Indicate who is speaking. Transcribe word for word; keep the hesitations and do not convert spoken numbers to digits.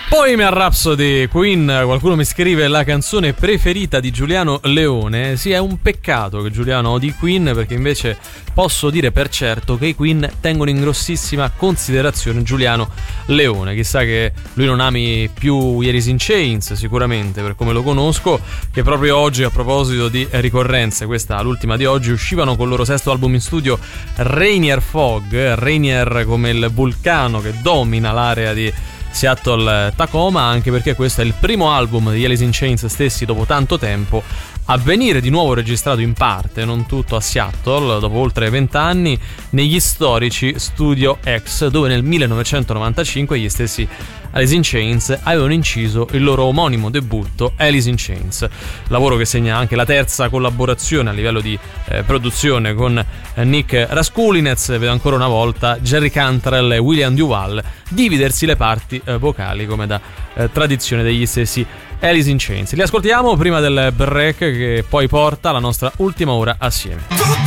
Speaker 1: Bohemian Rhapsody, Queen. Qualcuno mi scrive la canzone preferita di Giuliano Leone. Sì, è un peccato che Giuliano odi Queen, perché invece posso dire per certo che i Queen tengono in grossissima considerazione Giuliano Leone. Chissà che lui non ami più gli Alice in Chains, sicuramente, per come lo conosco, che proprio oggi, a proposito di ricorrenze, questa l'ultima di oggi, uscivano con il loro sesto album in studio, Rainier Fog. Rainier come il vulcano che domina l'area di Seattle Tacoma, anche perché questo è il primo album degli Alice in Chains stessi dopo tanto tempo a venire di nuovo registrato in parte, non tutto, a Seattle dopo oltre vent'anni negli storici Studio X, dove nel millenovecentonovantacinque gli stessi Alice in Chains avevano inciso il loro omonimo debutto Alice in Chains, lavoro che segna anche la terza collaborazione a livello di eh, produzione con eh, Nick Raskulinecz. Vedo ancora una volta Jerry Cantrell e William Duval dividersi le parti eh, vocali, come da eh, tradizione degli stessi Alice in Chains. Li ascoltiamo prima del break che poi porta la nostra ultima ora assieme.